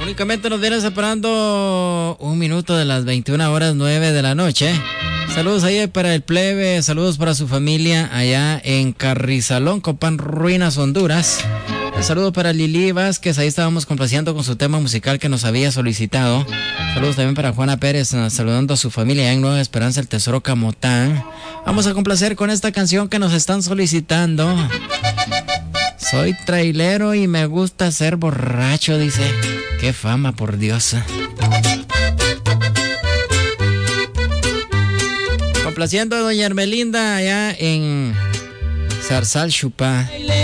Únicamente nos viene separando un minuto de las 21:09 de la noche. Saludos ahí para el plebe, saludos para su familia allá en Carrizalón, Copán, Ruinas, Honduras. Un saludo para Lili Vázquez, ahí estábamos complaciendo con su tema musical que nos había solicitado. Saludos también para Juana Pérez, saludando a su familia allá en Nueva Esperanza, el Tesoro Camotán. Vamos a complacer con esta canción que nos están solicitando. Soy trailero y me gusta ser borracho, dice. Qué fama, por Dios. Complaciendo a doña Hermelinda allá en Zarzal Chupá.